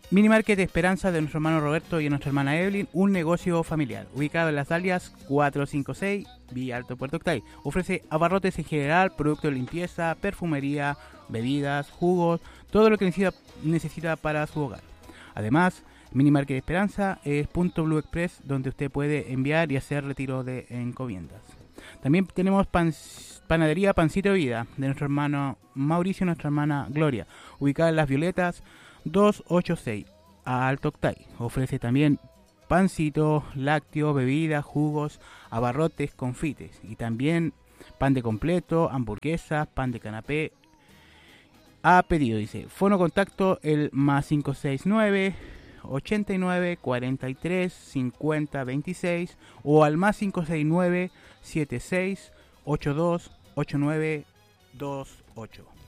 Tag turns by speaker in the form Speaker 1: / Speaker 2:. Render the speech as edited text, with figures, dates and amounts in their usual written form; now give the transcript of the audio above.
Speaker 1: Mini Market Esperanza de nuestro hermano Roberto y de nuestra hermana Evelyn, un negocio familiar, ubicado en Las Dalias 456, Villa Alto, Puerto Octay. Ofrece abarrotes en general, productos de limpieza, perfumería, bebidas, jugos, todo lo que necesita para su hogar. Además, Mini Market Esperanza es Punto Blue Express, donde usted puede enviar y hacer retiro de encomiendas. También tenemos panadería Pancito de Vida de nuestro hermano Mauricio y nuestra hermana Gloria, ubicada en Las Violetas 286 a Alto Octay. Ofrece también pancito, lácteo, bebidas, jugos, abarrotes, confites y también pan de completo, hamburguesas, pan de canapé a pedido. Dice fono contacto el más 569 89 43 50 26 o al más 569 76 82 89 28.